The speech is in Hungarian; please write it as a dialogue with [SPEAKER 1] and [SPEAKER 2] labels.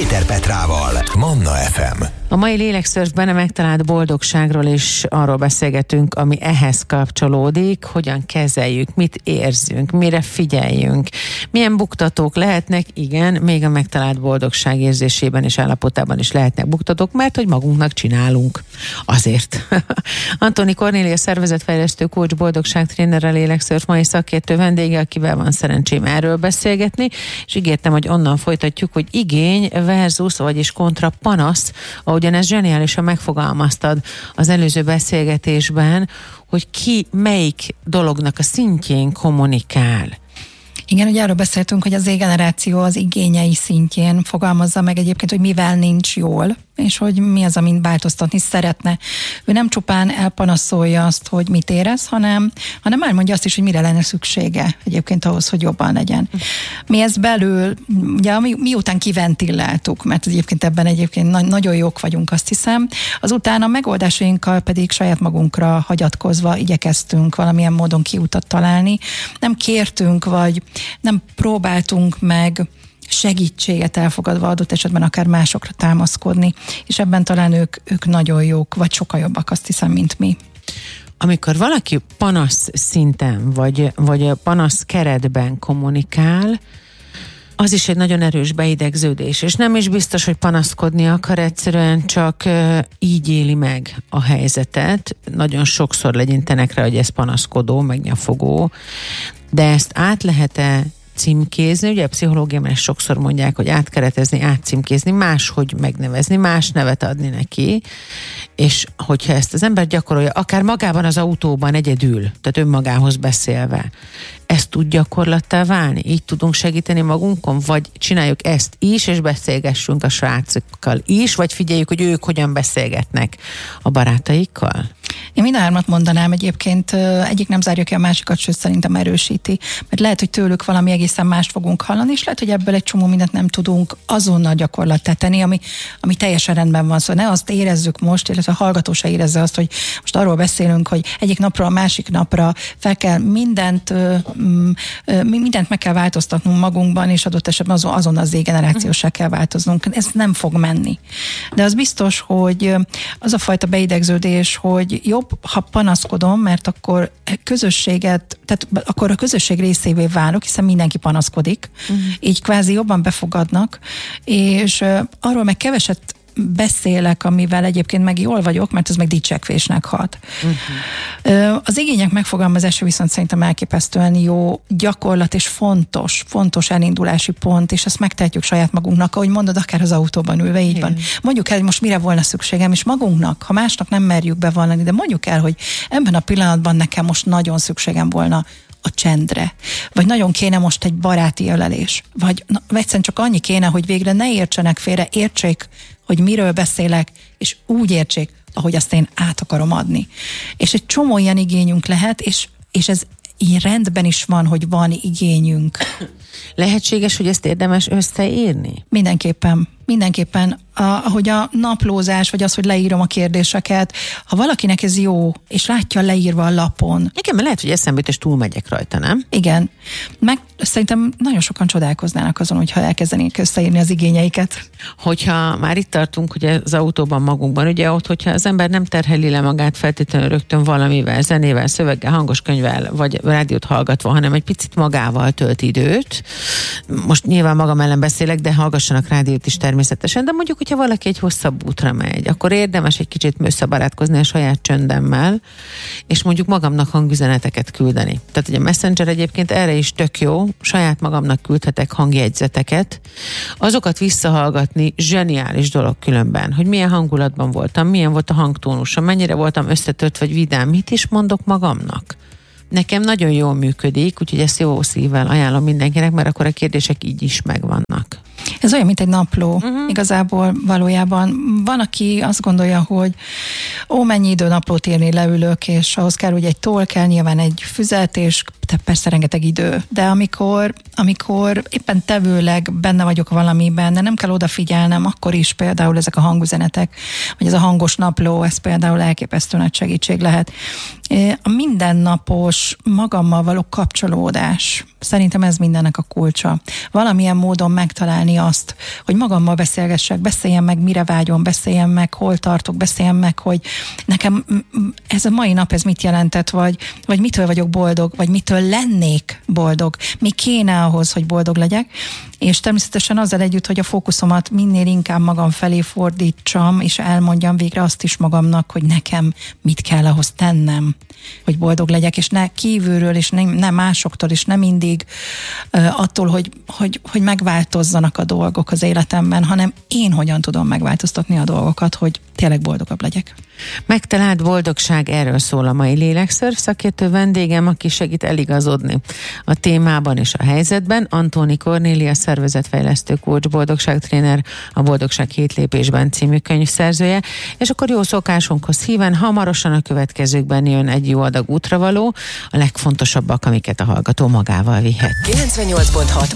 [SPEAKER 1] Péter Petrával, Manna FM.
[SPEAKER 2] A mai lélekszörfben a megtalált boldogságról is arról beszélgetünk, ami ehhez kapcsolódik, hogyan kezeljük, mit érzünk, mire figyeljünk, milyen buktatók lehetnek, igen, még a megtalált boldogság érzésében és állapotában is lehetnek buktatók, mert hogy magunknak csinálunk. Azért. Antoni Kornélia szervezetfejlesztő, coach, boldogságtréner, a lélekszörf mai szakértő vendége, akivel van szerencsém erről beszélgetni, és ígértem, hogy onnan folytatjuk, hogy igény versus, vagyis kontra panasz, ahogyan ezt zseniálisan megfogalmaztad az előző beszélgetésben, hogy ki melyik dolognak a szintjén kommunikál.
[SPEAKER 3] Igen, ugye arról beszéltünk, hogy az Z-generáció az igényei szintjén fogalmazza meg egyébként, hogy mivel nincs jól, és hogy mi az, amin változtatni szeretne. Ő nem csupán elpanaszolja azt, hogy mit érez, hanem elmondja azt is, hogy mire lenne szüksége egyébként ahhoz, hogy jobban legyen. Mi ezt belül, ugye miután kiventilláltuk, mert egyébként ebben egyébként nagyon jók vagyunk, azt hiszem, azután a megoldásainkkal pedig saját magunkra hagyatkozva igyekeztünk valamilyen módon kiutat találni. Nem kértünk, vagy nem próbáltunk meg segítséget elfogadva adott esetben akár másokra támaszkodni, és ebben talán ők nagyon jók, vagy sokkal jobbak, azt hiszem, mint mi.
[SPEAKER 2] Amikor valaki panasz szinten, vagy panasz keretben kommunikál, az is egy nagyon erős beidegződés, és nem is biztos, hogy panaszkodni akar, egyszerűen csak így éli meg a helyzetet. Nagyon sokszor legyintenek rá, hogy ez panaszkodó, megnyafogó, de ezt át lehet-e címkézni, ugye a pszichológiában ezt sokszor mondják, hogy átkeretezni, átcímkézni, máshogy megnevezni, más nevet adni neki, és hogyha ezt az ember gyakorolja, akár magában az autóban egyedül, tehát önmagához beszélve, ez tud gyakorlattá válni? Így tudunk segíteni magunkon? Vagy csináljuk ezt is, és beszélgessünk a srácokkal is, vagy figyeljük, hogy ők hogyan beszélgetnek a barátaikkal?
[SPEAKER 3] Én mind a hármat mondanám egyébként, egyik nem zárja ki a másikat, sőt szerintem erősíti, mert lehet, hogy tőlük valami egészen mást fogunk hallani, és lehet, hogy ebből egy csomó mindent nem tudunk azonnal gyakorlattá tenni, ami teljesen rendben van. Szóval ne azt érezzük most, illetve a hallgató se érezze azt, hogy most arról beszélünk, hogy egyik napról a másik napra fel kell mindent meg kell változtatnunk magunkban, és adott esetben azon az Z-generációsá kell változnunk. Ez nem fog menni. De az biztos, hogy az a fajta beidegződés, hogy jobb, ha panaszkodom, mert akkor akkor a közösség részévé válok, hiszen mindenki panaszkodik, így kvázi jobban befogadnak, és arról meg keveset beszélek, amivel egyébként meg jól vagyok, mert ez meg dicsekvésnek hat. Az igények megfogalmazása viszont szerintem elképesztően jó gyakorlat, és fontos elindulási pont, és ezt megtehetjük saját magunknak, ahogy mondod, akár az autóban ülve, így van. Mondjuk el, hogy most mire volna szükségem, és magunknak, ha másnak nem merjük bevallani, de mondjuk el, hogy ebben a pillanatban nekem most nagyon szükségem volna a csendre, vagy nagyon kéne most egy baráti ölelés, vagy egyszerűen csak annyi kéne, hogy végre ne értsenek félre, értsék, hogy miről beszélek, és úgy értsék, ahogy azt én át akarom adni. És egy csomó ilyen igényünk lehet, és ez így rendben is van, hogy van igényünk.
[SPEAKER 2] Lehetséges, hogy ezt érdemes összeírni?
[SPEAKER 3] Mindenképpen, ahogy a naplózás, vagy az, hogy leírom a kérdéseket, ha valakinek ez jó, és látja leírva a lapon.
[SPEAKER 2] Igen, mert lehet, hogy eszembe jut, és túlmegyek rajta, nem?
[SPEAKER 3] Igen. Szerintem nagyon sokan csodálkoznának azon, hogyha elkezdenék összeírni az igényeiket.
[SPEAKER 2] Hogyha már itt tartunk, hogy az autóban magunkban, ugye ott, hogyha az ember nem terheli le magát feltétlenül rögtön valamivel, zenével, szöveggel, hangos könyvvel, vagy rádiót hallgatva, hanem egy picit magával tölt időt. Most nyilván magam ellen beszélek, de hallgassanak rádiót is természetesen, de mondjuk, hogyha valaki egy hosszabb útra megy, akkor érdemes egy kicsit összebarátkozni a saját csöndemmel, és mondjuk magamnak hangüzeneteket küldeni. Tehát ugye a Messenger egyébként erre is tök jó, saját magamnak küldhetek hangjegyzeteket, azokat visszahallgatni zseniális dolog különben, hogy milyen hangulatban voltam, milyen volt a hangtónusom, mennyire voltam összetört vagy vidám, mit is mondok magamnak. Nekem nagyon jól működik, úgyhogy ezt jó szívvel ajánlom mindenkinek, mert akkor a kérdések így is megvannak.
[SPEAKER 3] Ez olyan, mint egy napló. Igazából valójában van, aki azt gondolja, hogy mennyi idő naplót írni, leülök, és ahhoz kell, hogy egy toll kell, nyilván egy füzet, és persze rengeteg idő. De amikor éppen tevőleg benne vagyok valamiben, de nem kell odafigyelnem, akkor is például ezek a hangüzenetek, vagy ez a hangos napló, ez például elképesztő nagy segítség lehet. A mindennapos magammal való kapcsolódás, Szerintem ez mindennek a kulcsa. Valamilyen módon megtalálni azt, hogy magammal beszélgessek, beszéljem meg, mire vágyom, beszéljem meg, hol tartok, beszéljem meg, hogy nekem ez a mai nap ez mit jelentett, vagy mitől vagyok boldog, vagy mitől lennék boldog, mi kéne ahhoz, hogy boldog legyek, és természetesen azzal együtt, hogy a fókuszomat minél inkább magam felé fordítsam, és elmondjam végre azt is magamnak, hogy nekem mit kell ahhoz tennem, hogy boldog legyek, és ne kívülről, és nem másoktól, és nem mindig attól, hogy megváltozzanak a dolgok az életemben, hanem én hogyan tudom megváltoztatni a dolgokat, hogy tényleg boldogabb legyek.
[SPEAKER 2] Megtalált boldogság, erről szól a mai Lélekszörf szakértő vendégem, aki segít eligazodni a témában és a helyzetben. Antóni Kornélia, szervezetfejlesztő coach, boldogságtréner, a Boldogság 7 lépésben című könyv szerzője. És akkor jó szokásunkhoz híven, hamarosan a következőkben jön egy jó adag útravaló, a legfontosabbak, amiket a hallgató magával vihet.
[SPEAKER 1] 98.6